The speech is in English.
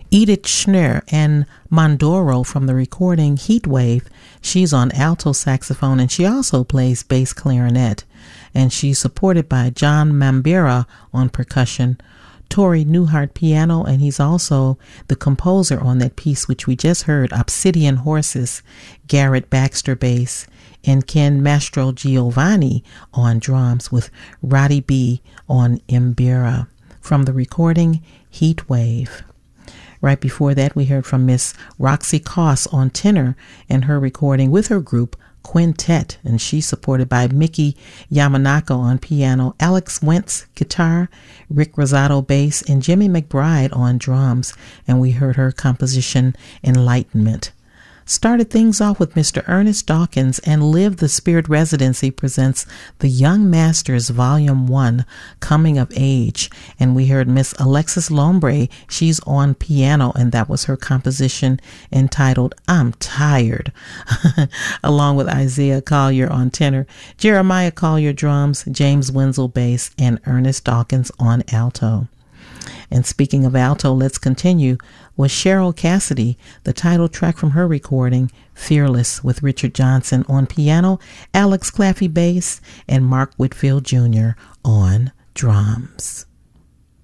Edith Schnur and Mondoro from the recording Heatwave. She's on alto saxophone, and she also plays bass clarinet. And she's supported by John Mambira on percussion, Torrey Newhart piano, and he's also the composer on that piece which we just heard, Obsidian Horses, Garrett Baxter bass, and Ken Mastro Giovanni on drums with Roddy B on mbira from the recording Heatwave. Right before that, we heard from Miss Roxy Koss on tenor and her recording with her group Quintet, and she's supported by Mickey Yamanaka on piano, Alex Wentz guitar, Rick Rosato bass, and Jimmy McBride on drums, and we heard her composition Enlightenment. Started things off with Mr. Ernest Dawkins, and Live the Spirit Residency presents The Young Masters Volume 1, Coming of Age, and we heard Miss Alexis Lombre. She's on piano, and that was her composition entitled I'm Tired, along with Isaiah Collier on tenor, Jeremiah Collier drums, James Wenzel bass, and Ernest Dawkins on alto. And speaking of alto, let's continue with Cheryl Cassidy, the title track from her recording, Fearless, with Richard Johnson on piano, Alex Claffey bass, and Mark Whitfield Jr. on drums.